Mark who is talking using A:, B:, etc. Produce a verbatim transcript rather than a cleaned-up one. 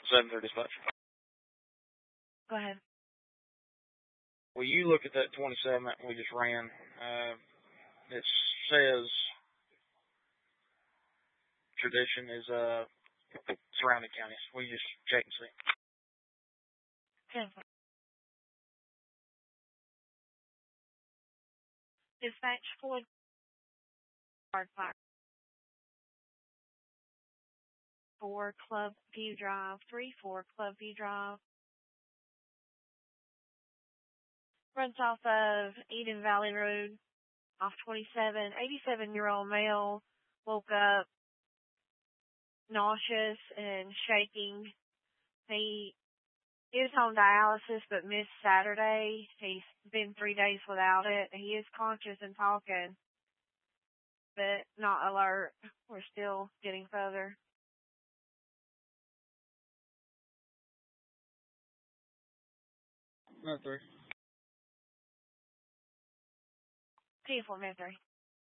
A: seven thirty dispatch.
B: Go ahead.
A: Will you look at that twenty-seven that we just ran? Uh, it says Tradition is uh surrounding counties. Will you just check and see?
B: ten four. Dispatch four. Hard fire. Four Club View Drive. Three four Club View Drive. Runs off of Eden Valley Road, off twenty-seven. eighty-seven-year-old male woke up nauseous and shaking. He is on dialysis but missed Saturday. He's been three days without it. He is conscious and talking, but not alert. We're still getting further.
A: No, three.
B: T four, three.